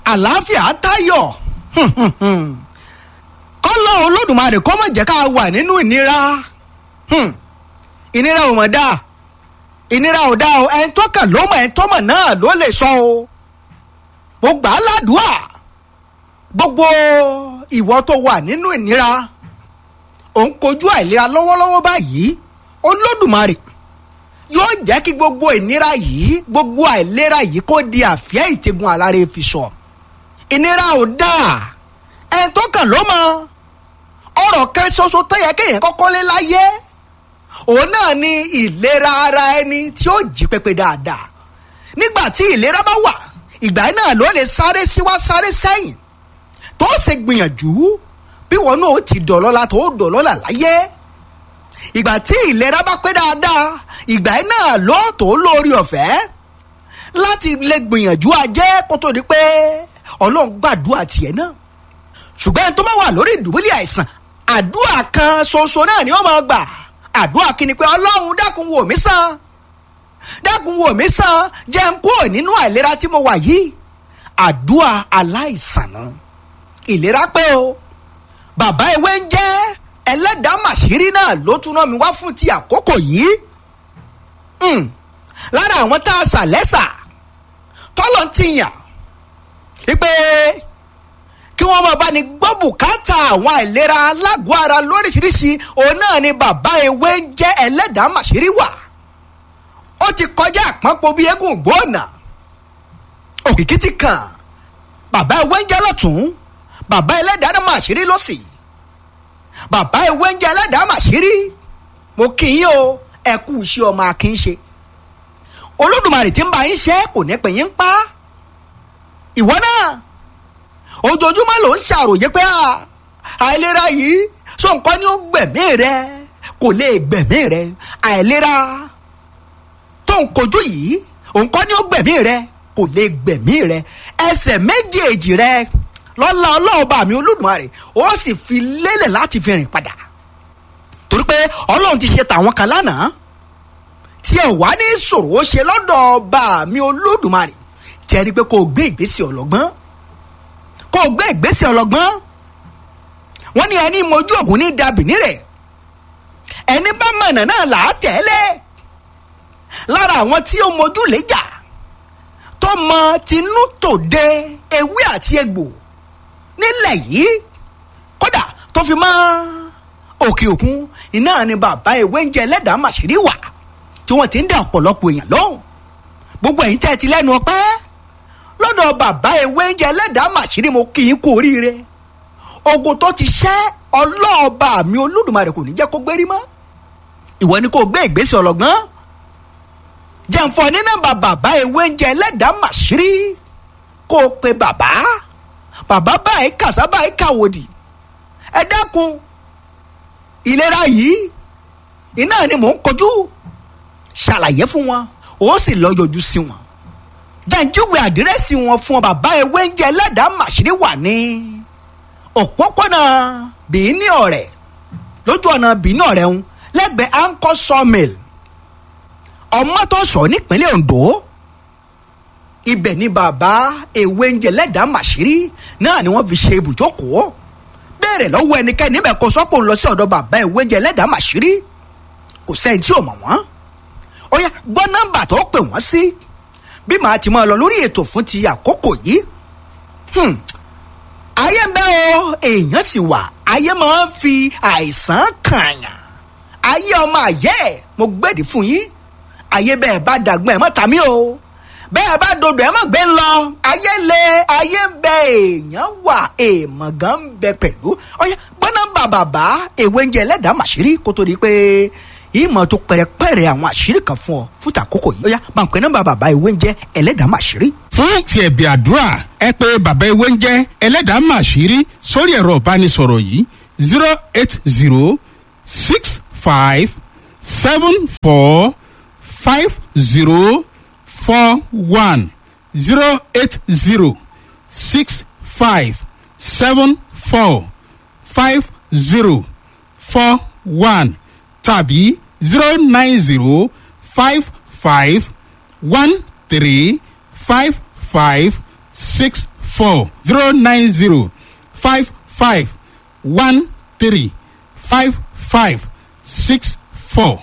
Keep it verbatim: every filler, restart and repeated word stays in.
àlàáfíà tayọ̀ kọ́lọ́ olódùmarè kó má jẹ́ ká wà nínú ìnira ìnira ò mọ̀ dáa ìnira ò dáa o ẹni tó kàn ló mọ̀ ẹni tó mọ̀ náà ló lè sọ o mo gbà á ládùúà gbogbo ìwọ tó wà nínú ìnira ò ń kojú àìlera lọ́wọ́lọ́wọ́ báyìí olódùmarè yóò jẹ́ kí gbogbo ìnira yìí gbogbo àìlera yìí kó di àfíà ìtẹ̀gùn alára fi sọ ìnira ò dáa ẹni tó kàn ló mọ̀ ọ̀rọ̀ kan ṣoṣo tó yẹ kéèyàn kọ́kọ́ lé láyé òun náà ni ìlera ara ẹni tí ó jí pépé dáadáa nígbà tí ìlera bá wà ìgbà náà ló lè sáré síwá sáré sẹ́yìn tó ṣe gbìyànjú bí wọn náà ó ti dọ̀lọ́lá tó dọ̀lọ́lá láyé ìgbà tí ìlera bá pé dáadáa ìgbà náà ló tó lórí ọ̀fẹ́ láti lè gbìyànjú ajé kó tó di pé ọlọ́run gbàdúrà tiẹ̀ náà ṣùgbọ́n ẹni tó bá wà lórí ìdùbúlẹ̀ àìsàn àdúrà kan ṣoṣo náà ni wọ́n máa gbà àdúrà kí ni pé ọlọ́run dákun wò mí sàn dákun wò mí sàn jẹ́ n kúrò nínú àìlera tí mo wà yìí àdúrà aláìsàn náà ìlera pé o bàbá ewé ń jẹ́ ẹlẹ́dàá màṣírí náà ló tún rán mi wá fún ti àkókò yìí lára àwọn tá a sà lẹ́sà tọ́lọ̀ ti yàn wípé kí wọ́n máa bá ní gbọ́ bùkátà àwọn àìlera alágọ̀ ara lóríṣiríṣi òun náà ni bàbá ewé ń jẹ́ ẹlẹ́dàá màṣírí wà ó ti kọjá àpọ́npọ̀ bí eégún gbóònà òkìkí ti kàn bàbá ewé ń jẹ́ lọ́tún bàbá ẹlẹ́dàá màṣírí lọ́sì bàbá ewé ń jẹ́ ẹlẹ́dàá màṣírí mo kì í o ẹ kú iṣẹ́ ọmọ akin ṣe olódùmarè tí ń bá yín ṣe kò ní pè yín pa ìwọ náà ojoojúmọ́ ló ń ṣàròyé pé àìlera yìí sọ nǹkan ni ó gbẹ̀mí rẹ kò lè gbẹ̀mí rẹ àìlera tó ń kojú yìí nǹkan ni ó gbẹ̀mí rẹ kò lè gbẹ̀mí rẹ ẹsẹ̀ méjèèjì rẹ lọ́lá ọlọ́ọ̀bá mi olódùmarè ó sì fi lélẹ̀ láti fi rìn padà torí pé ọlọ́run ti ṣe tàwọn kan lánàá tí ẹ wá ní ìṣòro ó ṣe lọ́dọ̀ ọba mi olódùmarè tí ẹ rí i pé kò gbé ìgbésẹ̀ ọlọ́gbọ́n kò gbé ìgbésẹ̀ ọlọ́gbọ́n wọ́n ní ẹni mojú ògùn ní dàbí nírẹ̀ ẹni bá mọ̀nà náà là á tẹ̀lé lára àwọn tí ó mojú léjà tó mọ tinú tòde ewé àti egbò nílẹ̀ yìí kódà tó fi mọ́ òkè òkun iná ni bàbá ewé ń jẹ́ ẹlẹ́dàá màṣírí wà tí wọ́n ti ń dá ọ̀pọ̀lọpọ̀ èèyàn lóhùn gbogbo ẹ̀yin tẹ́ ẹ ti lẹ́nu ọpẹ́ lọ́dọ̀ bàbá ewé ń jẹ́ ẹlẹ́dàá màṣírí mo kì í kú oríire ogun tó ti ṣẹ́ ọlọ́ọ̀bà mi olódùmarè kò ní jẹ́ kó gbérí mọ́ ìwọ ni kò gbé ìgbésẹ̀ ọlọ́gbọ́n jẹ̀ǹfọ̀ ní nọ́mbà bàbá ewé ń jẹ́ ẹlẹ́dàá màṣírí kó o pe bàbá bàbá báyìí kàṣá báyìí kàwòdì ẹ dákun ìlera yìí iná ni mò ń kojú ṣàlàyé fún wọn ó sì lọ yọjú sí wọn jẹ́njúwe àdírẹ́sì wọn fún ọ bàbá ewé ń jẹ́ ẹlẹ́dàá màṣírí wà ní òpópónà bìíní ọ̀rẹ́ lójú ọ̀nà bìíní ọ̀rẹ́ ń lẹ́gbẹ̀ẹ́ anchor sawmill ọmọtọ́sọ nípínlẹ̀ Ondo ibẹ̀ ni bàbá ewé ń jẹ́ ẹlẹ́dàá màṣírí náà ni wọ́n fi ṣe ibùjókòó béèrè lọ́wọ́ ẹnikẹ́ni níbẹ̀ kó sọ́pọ̀ ń lọ sí ọ̀dọ̀ bàbá ewé ń jẹ́ ẹlẹ́dàá màṣírí kò sẹ́ni tí ò mọ̀ wọ́n ó yá gbọ́ nọ́mbà tó pè wọ́n sí bí màá ti máa lọ lórí ètò fún ti àkókò yìí ayé ń bẹ o èèyàn sì wà ayé máa ń fi àìsàn kààyàn ayé ọmọ ayé mo gbèdì fún yín ayé bẹ́ẹ̀ bá dàgbọ́n ẹ̀ mọ́ tàmí o bẹ́ẹ̀ bá dodo ẹ̀ mọ́ gbé ń lọ ayé le ayé ń bẹ èèyàn wà èèmọ̀ gan ń bẹ pẹ̀lú ọ̀yá gbọ́nà bàbàbà ewé ń jẹ́ ẹlẹ́dàá màṣírí kó tó di pé ìmọ̀ tó pẹ̀rẹ̀pẹ̀rẹ̀ àwọn àṣírí kan fún ọ fún tàkókò yìí. ó yá máa ń pè nọ́mbà bàbá ewé ń jẹ́ ẹlẹ́dàá màṣírí. fún ti ẹ̀bì àdúrà ẹ pè bàbá ewé ń jẹ́ ẹlẹ́dàá màṣírí sórí ẹ̀rọ ìbánisọ̀rọ̀ yìí zero eight zero six five seven four five zero four one zero eight zero six five seven four five zero four one tàbí zero nine zero five five one three five five six four zero nine zero five five one three five five six four.